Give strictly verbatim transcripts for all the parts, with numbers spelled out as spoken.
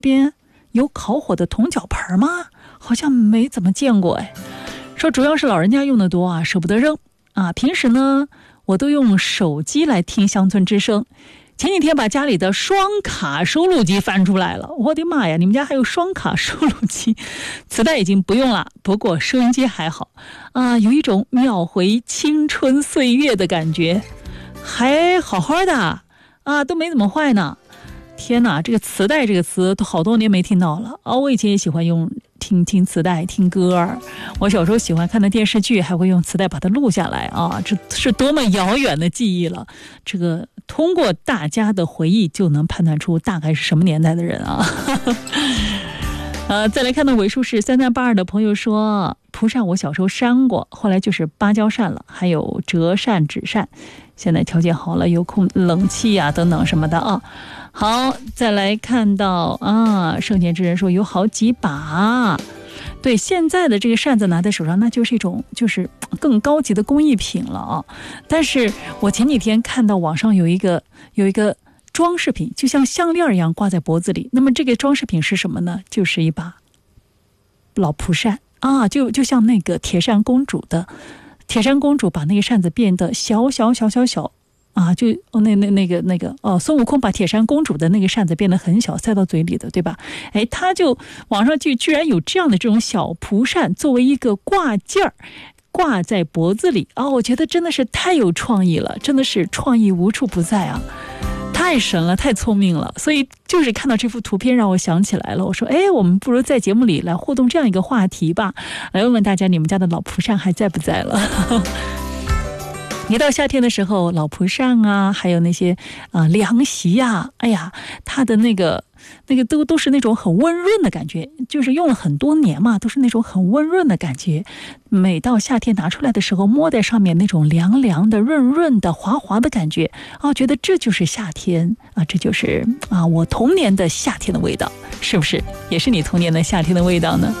边有烤火的铜脚盆吗？好像没怎么见过哎。说主要是老人家用的多啊，舍不得扔啊。平时呢，我都用手机来听乡村之声。前几天把家里的双卡收录机翻出来了，我的妈呀，你们家还有双卡收录机？磁带已经不用了，不过收音机还好啊，有一种秒回青春岁月的感觉，还好好的啊，都没怎么坏呢。天哪，这个磁带这个词都好多年没听到了啊！我以前也喜欢用听听磁带听歌，我小时候喜欢看的电视剧还会用磁带把它录下来啊，这是多么遥远的记忆了。这个通过大家的回忆就能判断出大概是什么年代的人啊。呃，再来看到尾数是三三八二的朋友说，蒲扇我小时候扇过，后来就是芭蕉扇了，还有折扇、纸扇，现在条件好了，有空冷气啊等等什么的啊。好，再来看到啊，圣贤之人说有好几把。对，现在的这个扇子拿在手上，那就是一种就是更高级的工艺品了啊。但是我前几天看到网上有一个有一个装饰品，就像项链一样挂在脖子里。那么这个装饰品是什么呢？就是一把老蒲扇啊，就就像那个铁扇公主的，铁扇公主把那个扇子变得小小小小小。啊，就那那那个那个哦，孙悟空把铁扇公主的那个扇子变得很小，塞到嘴里的，对吧？哎，他就网上就居然有这样的这种小蒲扇作为一个挂件儿，挂在脖子里啊、哦！我觉得真的是太有创意了，真的是创意无处不在啊！太神了，太聪明了。所以就是看到这幅图片让我想起来了，我说哎，我们不如在节目里来互动这样一个话题吧，来问问大家你们家的老蒲扇还在不在了。一到夏天的时候，老蒲扇啊，还有那些啊、呃、凉席呀、啊，哎呀，它的那个那个都都是那种很温润的感觉，就是用了很多年嘛，都是那种很温润的感觉。每到夏天拿出来的时候，摸在上面那种凉凉的、润润的、滑滑的感觉啊，觉得这就是夏天啊，这就是啊我童年的夏天的味道，是不是？也是你童年的夏天的味道呢？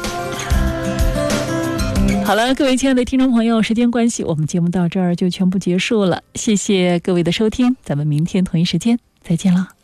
好了，各位亲爱的听众朋友，时间关系，我们节目到这儿就全部结束了。谢谢各位的收听，咱们明天同一时间再见了。